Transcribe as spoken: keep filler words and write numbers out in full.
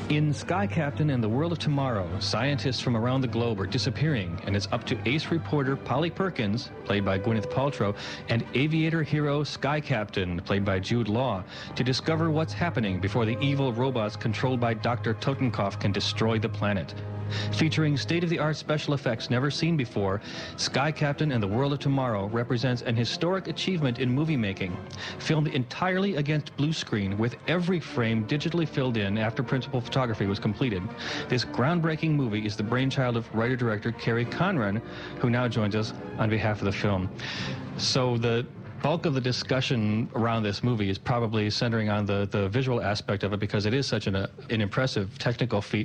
In Sky Captain and the World of Tomorrow, scientists from around the globe are disappearing, and it's up to ace reporter Polly Perkins, played by Gwyneth Paltrow, and aviator hero Sky Captain, played by Jude Law, to discover what's happening before the evil robots controlled by Doctor Totenkopf can destroy the planet. Featuring state-of-the-art special effects never seen before, Sky Captain and the World of Tomorrow represents an historic achievement in movie making. Filmed entirely against blue screen with every frame digitally filled in after principal photography was completed, this groundbreaking movie is the brainchild of writer-director Kerry Conran, who now joins us on behalf of the film. So the bulk of the discussion around this movie is probably centering on the, the visual aspect of it, because it is such an, uh, an impressive technical feat.